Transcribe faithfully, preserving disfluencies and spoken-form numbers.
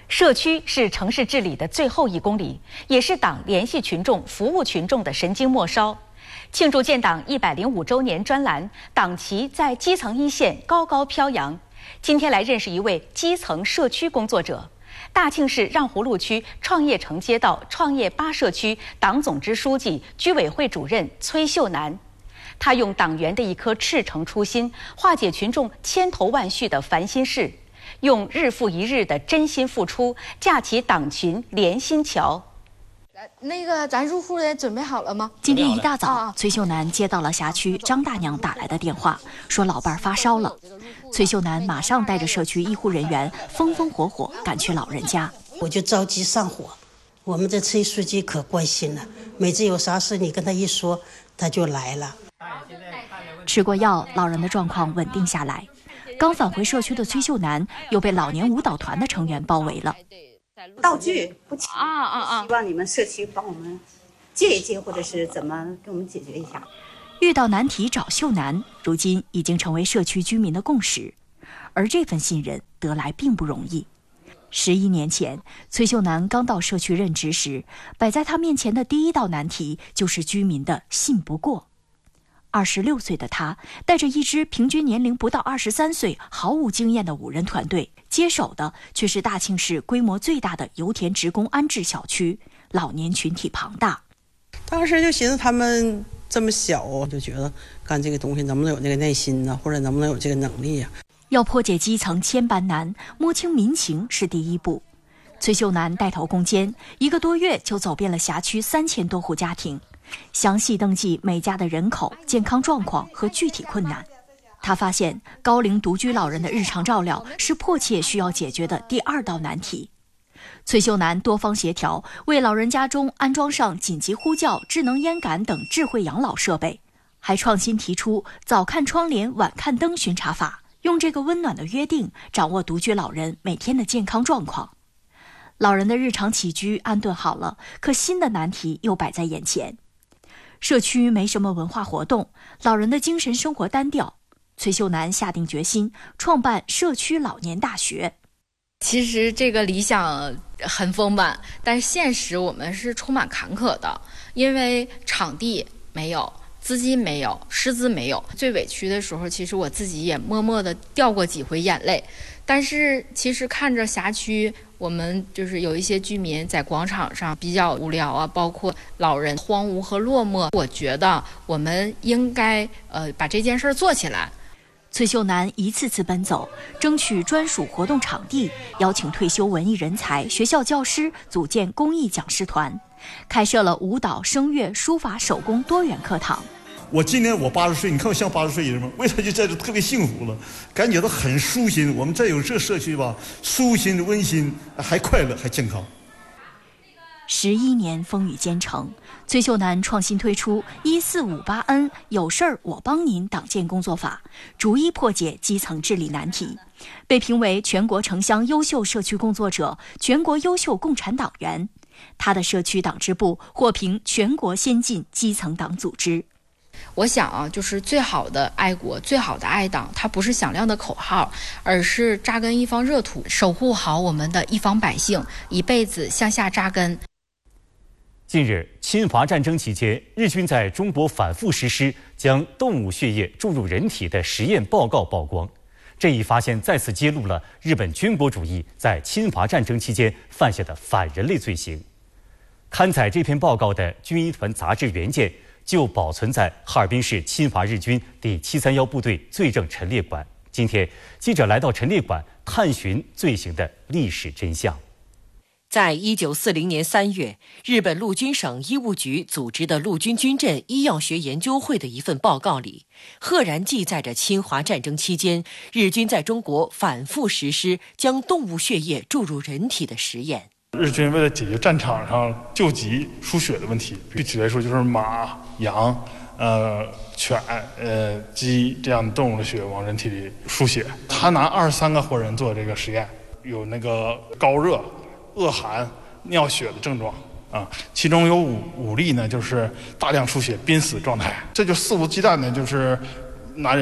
社区是城市治理的最后一公里，也是党联系群众、服务群众的神经末梢。庆祝建党一百零五周年专栏，党旗在基层一线高高飘扬。今天来认识一位基层社区工作者。大庆市让湖路区创业城街道创业八社区党总支书记、居委会主任崔秀楠，他用党员的一颗赤诚初心，化解群众千头万绪的烦心事，用日复一日的真心付出，架起党群连心桥。 那个，咱入户的准备好了吗？ 今天一大早，啊、崔秀楠接到了辖区张大娘打来的电话，说老伴儿发烧了。崔秀楠马上带着社区医护人员风风火火赶去老人家。 我就着急上火，我们这崔书记可关心了，每次有啥事你跟他一说，他就来了。 吃过药，老人的状况稳定下来。刚返回社区的崔秀楠又被老年舞蹈团的成员包围了。 道具不齐啊啊啊！ 希望你们社区帮我们借一借，或者是怎么给我们解决一下。 遇到难题找秀楠，如今已经成为社区居民的共识，而这份信任得来并不容易。十一年前，崔秀楠刚到社区任职时，摆在他面前的第一道难题就是居民的信不过。二十六岁的他带着一支平均年龄不到二十三岁、毫无经验的五人团队，接手的却是大庆市规模最大的油田职工安置小区，老年群体庞大。 当时就寻思他们这么小，就觉得干这个东西能不能有这个耐心呢，或者能不能有这个能力呀、啊？ 要破解基层千般难，摸清民情是第一步。崔秀楠带头攻坚，一个多月就走遍了辖区三千多户家庭，详细登记每家的人口、健康状况和具体困难。他发现高龄独居老人的日常照料是迫切需要解决的第二道难题。崔秀楠多方协调，为老人家中安装上紧急呼叫、智能烟感等智慧养老设备，还创新提出早看窗帘晚看灯巡查法，用这个温暖的约定掌握独居老人每天的健康状况。老人的日常起居安顿好了，可新的难题又摆在眼前。社区没什么文化活动，老人的精神生活单调。崔秀楠下定决心创办社区老年大学。 其实这个理想很丰满，但是现实我们是充满坎坷的，因为场地没有，资金没有，师资没有。最委屈的时候，其实我自己也默默地掉过几回眼泪。但是其实看着辖区，我们就是有一些居民在广场上比较无聊啊，包括老人荒芜和落寞，我觉得我们应该呃把这件事做起来。 崔秀楠一次次奔走，争取专属活动场地，邀请退休文艺人才、学校教师组建公益讲师团，开设了舞蹈、声乐、书法、手工多元课堂。 我今年我八十岁，你看我像八十岁人吗？为啥就在这特别幸福了？感觉到很舒心。我们再有这社区吧，舒心温馨，还快乐还健康。 十一年风雨兼程，崔秀楠创新推出一四五八 N 有事儿我帮您党建工作法，逐一破解基层治理难题，被评为全国城乡优秀社区工作者、全国优秀共产党员。他的社区党支部获评全国先进基层党组织。 我想啊，就是最好的爱国、最好的爱党，它不是响亮的口号，而是扎根一方热土，守护好我们的一方百姓，一辈子向下扎根。 近日，侵华战争期间，日军在中国反复实施将动物血液注入人体的实验报告曝光。这一发现再次揭露了日本军国主义在侵华战争期间犯下的反人类罪行。刊载这篇报告的《军医团》杂志原件就保存在哈尔滨市侵华日军第七三一部队罪证陈列馆。今天，记者来到陈列馆，探寻罪行的历史真相。 在一九四零年三月，日本陆军省医务局组织的陆军军政医药学研究会的一份报告里，赫然记载着侵华战争期间日军在中国反复实施将动物血液注入人体的实验。 日军为了解决战场上救急输血的问题，具体来说就是马、羊、呃犬、呃鸡这样的动物的血往人体里输血。他拿二十三个活人做这个实验，有那个高热、恶寒、尿血的症状啊，其中有五五例呢，就是大量出血、濒死状态。这就肆无忌惮的，就是拿人